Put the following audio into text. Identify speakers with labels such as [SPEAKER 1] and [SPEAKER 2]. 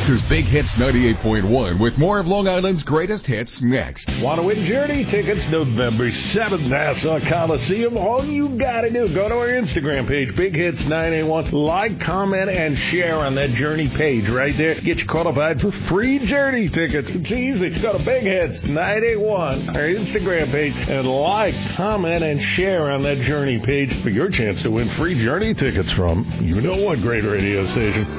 [SPEAKER 1] is Big Hits 98.1 with more of Long Island's greatest hits next.
[SPEAKER 2] Want to win Journey tickets November 7th, Nassau Coliseum? All you got to do, go to our Instagram page, Big Hits 981. Like, comment, and share on that Journey page right there. Get you qualified for free Journey tickets. It's easy. Go to Big Hits 981, our Instagram page, and like, comment, and share on that Journey page for your chance to win free Journey tickets from you know what great radio station.